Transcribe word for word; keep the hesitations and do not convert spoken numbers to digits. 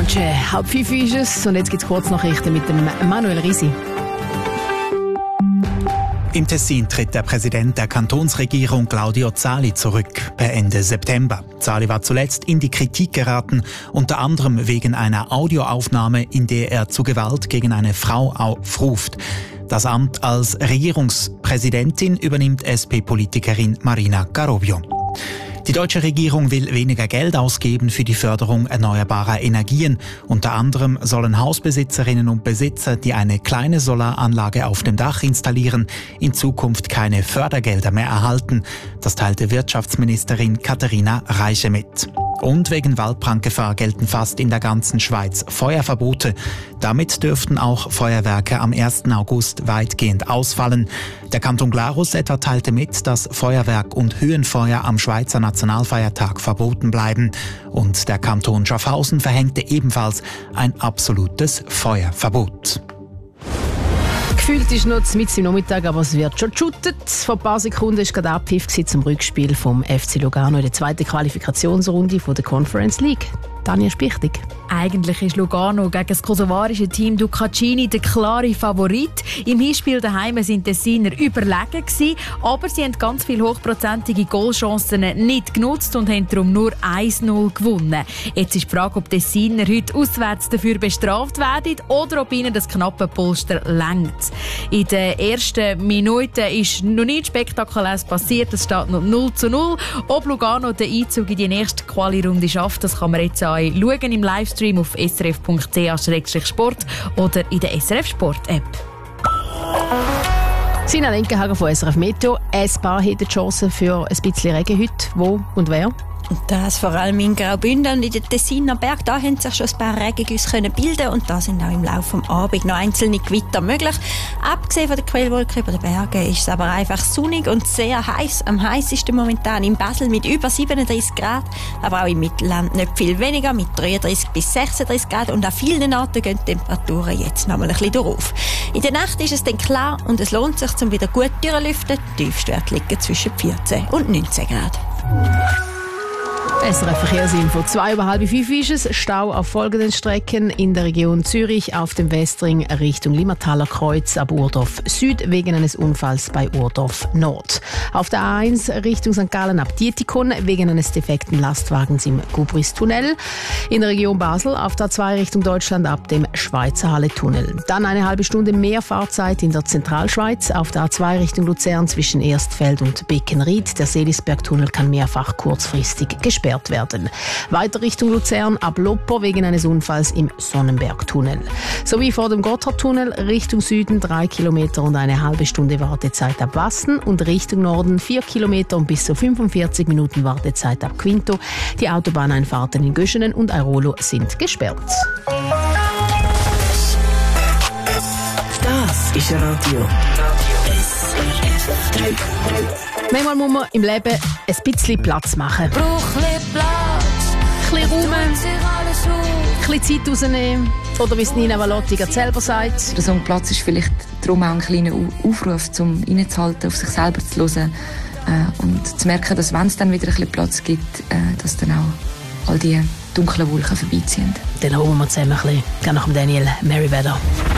Dimanche, halb fünf ist es und jetzt gibt es Kurznachrichten mit dem Manuel Risi. Im Tessin tritt der Präsident der Kantonsregierung Claudio Zali zurück, per Ende September. Zali war zuletzt in die Kritik geraten, unter anderem wegen einer Audioaufnahme, in der er zu Gewalt gegen eine Frau aufruft. Das Amt als Regierungspräsidentin übernimmt S P-Politikerin Marina Garobio. Die deutsche Regierung will weniger Geld ausgeben für die Förderung erneuerbarer Energien. Unter anderem sollen Hausbesitzerinnen und Besitzer, die eine kleine Solaranlage auf dem Dach installieren, in Zukunft keine Fördergelder mehr erhalten. Das teilte Wirtschaftsministerin Katharina Reiche mit. Und wegen Waldbrandgefahr gelten fast in der ganzen Schweiz Feuerverbote. Damit dürften auch Feuerwerke am ersten August weitgehend ausfallen. Der Kanton Glarus etwa teilte mit, dass Feuerwerk und Höhenfeuer am Schweizer Nationalfeiertag verboten bleiben. Und der Kanton Schaffhausen verhängte ebenfalls ein absolutes Feuerverbot. Gefühlt ist noch mitten im Nachmittag, aber es wird schon geshootet. Vor ein paar Sekunden war gerade Abpfiff zum Rückspiel vom F C Lugano in der zweiten Qualifikationsrunde der Conference League. Tanja Spichtig. Eigentlich ist Lugano gegen das kosovarische Team Ducacini der klare Favorit. Im Hinspiel daheim waren die Tessiner überlegen gewesen, aber sie haben ganz viele hochprozentige Goalchancen nicht genutzt und haben darum nur eins null gewonnen. Jetzt ist die Frage, ob die Tessiner heute auswärts dafür bestraft werden oder ob ihnen das knappe Polster reicht. In den ersten Minuten ist noch nichts Spektakuläres passiert. Es steht noch null zu null. Ob Lugano den Einzug in die nächste Quali-Runde schafft, das kann man jetzt schauen im Livestream auf s r f punkt c h slash sport oder in der S R F Sport App. Sina Lenkenhagen von S R F Meteo. Ein paar haben die Chance für ein bisschen Regen heute. Wo und wer? Und das vor allem in Graubünden und in den Tessiner Berg, da haben sich schon ein paar Regengüsse bilden und da sind auch im Laufe des Abends noch einzelne Gewitter möglich. Abgesehen von der Quellwolke über den Bergen ist es aber einfach sonnig und sehr heiß. Am heißesten momentan in Basel mit über siebenunddreißig Grad, aber auch im Mittelland nicht viel weniger mit dreiunddreißig bis sechsunddreißig Grad und an vielen Orten gehen die Temperaturen jetzt noch mal ein bisschen drauf. In der Nacht ist es dann klar und es lohnt sich, um wieder gut durchlüften. Die Tiefstwerte liegen zwischen vierzehn und neunzehn Grad. S R F-Verkehrsinfo. Zwei über halb fünf ist es. Stau auf folgenden Strecken in der Region Zürich auf dem Westring Richtung Limmertaler Kreuz ab Urdorf Süd wegen eines Unfalls bei Urdorf Nord. Auf der A eins Richtung Sankt Gallen ab Dietikon wegen eines defekten Lastwagens im Gubris-Tunnel. In der Region Basel auf der A zwei Richtung Deutschland ab dem Schweizer Halle-Tunnel. Dann eine halbe Stunde mehr Fahrzeit in der Zentralschweiz auf der A zwei Richtung Luzern zwischen Erstfeld und Beckenried. Der Seelisberg-Tunnel kann mehrfach kurzfristig gesperrt werden. Weiter Richtung Luzern ab Loppo wegen eines Unfalls im Sonnenberg-Tunnel. Sowie vor dem Gotthardtunnel Richtung Süden drei Kilometer und eine halbe Stunde Wartezeit ab Wassen und Richtung Norden vier Kilometer und bis zu fünfundvierzig Minuten Wartezeit ab Quinto. Die Autobahneinfahrten in Göschenen und Airolo sind gesperrt. Das ist Radio. S R F drei. Manchmal muss man im Leben ein bisschen Platz machen. Brauch ein Platz. Ein bisschen Raum, ein bisschen Zeit rausnehmen. Oder wie es Nina Valotti selber sagt. So ein Platz ist vielleicht darum auch ein kleiner Aufruf, um innezuhalten, auf sich selber zu hören äh, und zu merken, dass wenn es dann wieder ein bisschen Platz gibt, äh, dass dann auch all die dunklen Wolken vorbeiziehen. Dann holen wir zusammen ein bisschen. Gerne nach dem Daniel Merriweather.